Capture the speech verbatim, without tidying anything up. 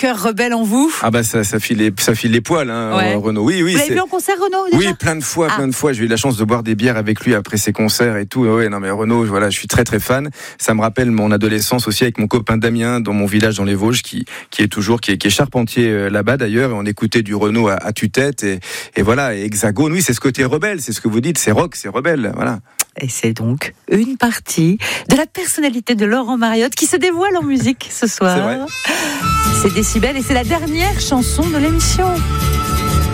cœur rebelle en vous. Ah bah ça, ça file les, ça file les poils, hein, Ouais. Renaud. Oui, oui. Vous l'avez c'est... vu en concert, Renaud, déjà ? Oui, plein de fois, Ah. plein de fois. J'ai eu la chance de boire des bières avec lui après ses concerts et tout. Ouais, non mais Renaud, voilà, je suis très très fan. Ça me rappelle mon adolescence aussi avec mon copain Damien dans mon village dans les Vosges, qui qui est toujours, qui est, qui est charpentier euh, là-bas d'ailleurs. Et on écoutait du Renaud à, à tue-tête et, et voilà. Et Hexagone, oui, c'est ce côté rebelle, c'est ce que vous dites, c'est rock, c'est rebelle, voilà. Et c'est donc une partie de la personnalité de Laurent Mariotte qui se dévoile en musique ce soir. C'est vrai. C'est Décibel et c'est la dernière chanson de l'émission.